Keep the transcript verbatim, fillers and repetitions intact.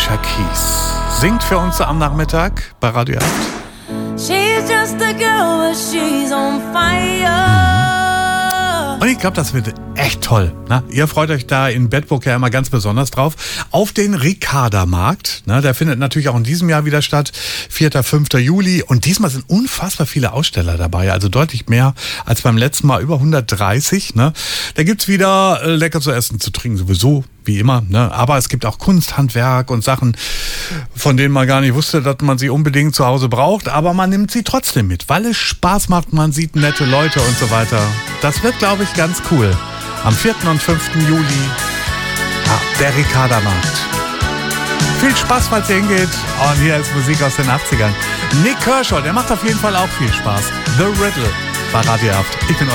Alicia Keys singt für uns am Nachmittag bei Radio acht. She's just a girl, but she's on fire. Und ich glaube, das wird echt toll. Ne? Ihr freut euch da in Bedburg ja immer ganz besonders drauf. Auf den Ricarda-Markt. Ne? Der findet natürlich auch in diesem Jahr wieder statt. vierter, fünfter Juli. Und diesmal sind unfassbar viele Aussteller dabei. Also deutlich mehr als beim letzten Mal. Über hundertdreißig. Ne? Da gibt's wieder äh, lecker zu essen, zu trinken sowieso. Wie immer, ne? Aber es gibt auch Kunst, Handwerk und Sachen, von denen man gar nicht wusste, dass man sie unbedingt zu Hause braucht. Aber man nimmt sie trotzdem mit, weil es Spaß macht. Man sieht nette Leute und so weiter. Das wird, glaube ich, ganz cool. Am vierten und fünften Juli, ja, der Ricarda-Markt. Viel Spaß, falls ihr hingeht. Und hier ist Musik aus den achtzigern. Nick Kershaw, der macht auf jeden Fall auch viel Spaß. The Riddle bei Radio acht. Ich bin